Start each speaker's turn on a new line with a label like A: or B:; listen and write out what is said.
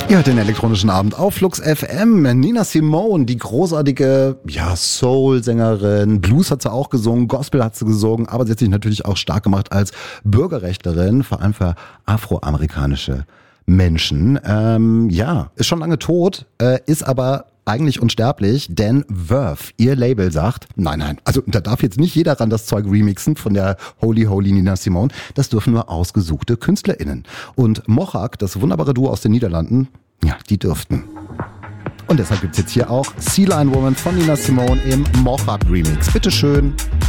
A: Ihr hört den elektronischen Abend auf Flux FM. Nina Simone, die großartige Soul-Sängerin. Blues hat sie auch gesungen, Gospel hat sie gesungen, aber sie hat sich natürlich auch stark gemacht als Bürgerrechtlerin, vor allem für afroamerikanische Menschen. Ist schon lange tot, ist aber eigentlich unsterblich, denn Verve, ihr Label, sagt, nein, also da darf jetzt nicht jeder ran das Zeug remixen von der Holy Nina Simone, das dürfen nur ausgesuchte KünstlerInnen. Und Mohawk, das wunderbare Duo aus den Niederlanden, ja, die dürften. Und deshalb gibt's jetzt hier auch Sea Lion Woman von Nina Simone im Mohawk Remix. Bitteschön.